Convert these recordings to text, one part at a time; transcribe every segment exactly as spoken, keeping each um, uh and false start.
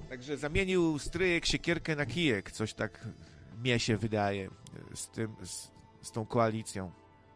Także zamienił stryjek siekierkę na kijek. Coś tak mnie się wydaje z tym, z, z tą koalicją.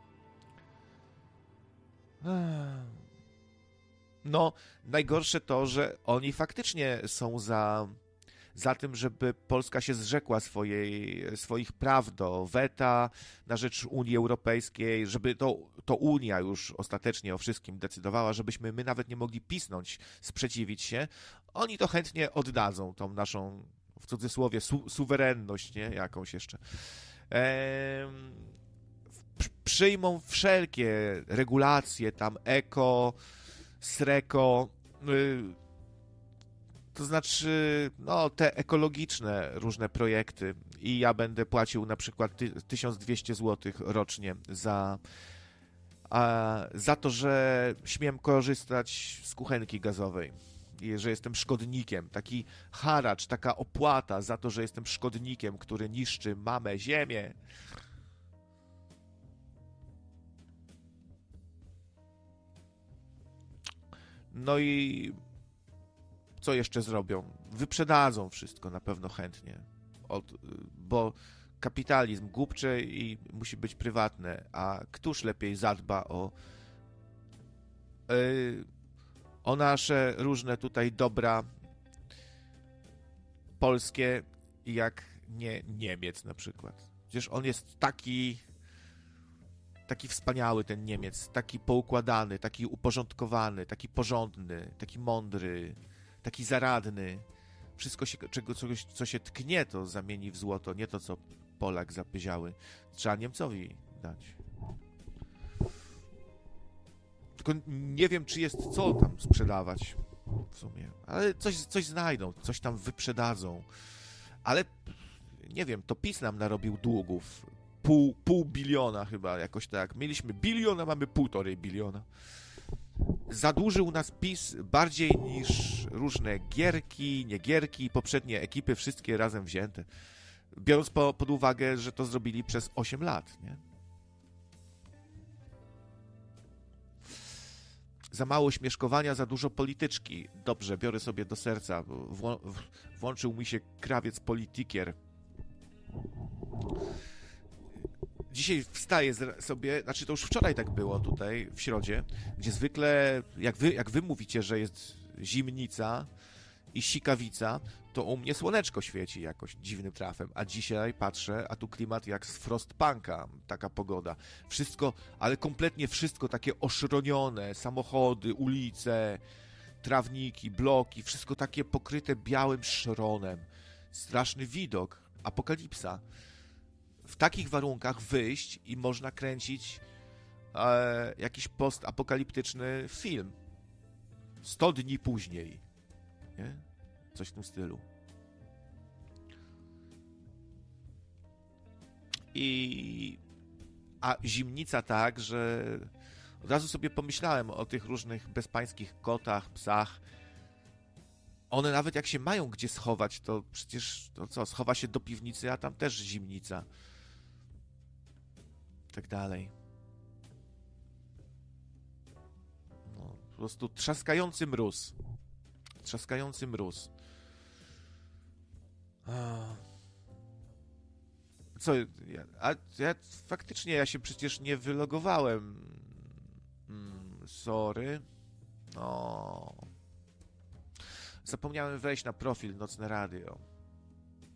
No, najgorsze to, że oni faktycznie są za, za tym, żeby Polska się zrzekła swojej, swoich praw do weta na rzecz Unii Europejskiej, żeby to, to Unia już ostatecznie o wszystkim decydowała, żebyśmy my nawet nie mogli pisnąć, sprzeciwić się. Oni to chętnie oddadzą, tą naszą, w cudzysłowie, su, suwerenność, nie? Jakąś jeszcze. Ehm, przyjmą wszelkie regulacje, tam eko, sreko, y, to znaczy, no, te ekologiczne różne projekty i ja będę płacił na przykład tysiąc dwieście złotych rocznie za, a, za to, że śmiem korzystać z kuchenki gazowej i że jestem szkodnikiem. Taki haracz, taka opłata za to, że jestem szkodnikiem, który niszczy mamę, ziemię. No i co jeszcze zrobią? Wyprzedadzą wszystko na pewno chętnie, Od, bo kapitalizm głupczy i musi być prywatne, a któż lepiej zadba o, yy, o nasze różne tutaj dobra polskie, jak nie Niemiec na przykład. Przecież on jest taki taki wspaniały, ten Niemiec, taki poukładany, taki uporządkowany, taki porządny, taki mądry, taki zaradny. Wszystko, się, czego, czegoś, co się tknie, to zamieni w złoto, nie to, co Polak zapyziały. Trzeba Niemcowi dać. Tylko nie wiem, czy jest co tam sprzedawać w sumie, ale coś, coś znajdą, coś tam wyprzedadzą. Ale nie wiem, to PiS nam narobił długów. Pół, pół biliona chyba, jakoś tak. Mieliśmy bilion, a mamy półtorej biliona. Zadłużył nas PiS bardziej niż różne gierki, niegierki, poprzednie ekipy, wszystkie razem wzięte. Biorąc po, pod uwagę, że to zrobili przez osiem lat, nie? Za mało śmieszkowania, za dużo polityczki. Dobrze, biorę sobie do serca. Wło- włączył mi się krawiec politykier. Dzisiaj wstaję sobie, znaczy to już wczoraj tak było tutaj, w środzie, gdzie zwykle, jak wy, jak wy mówicie, że jest zimnica i sikawica, to u mnie słoneczko świeci jakoś dziwnym trafem, a dzisiaj patrzę, a tu klimat jak z Frostpunka, taka pogoda. Wszystko, ale kompletnie wszystko takie oszronione, samochody, ulice, trawniki, bloki, wszystko takie pokryte białym szronem. Straszny widok, apokalipsa. W takich warunkach wyjść i można kręcić e, jakiś postapokaliptyczny film. Sto dni później. Nie? Coś w tym stylu. I a zimnica tak, że od razu sobie pomyślałem o tych różnych bezpańskich kotach, psach. One nawet jak się mają gdzie schować, to przecież to co, schowa się do piwnicy, a tam też zimnica. Tak dalej. No, po prostu trzaskający mróz. Trzaskający mróz. A... Co? Ja, a ja faktycznie ja się przecież nie wylogowałem. Mm, sorry. No. Zapomniałem wejść na profil Nocne Radio.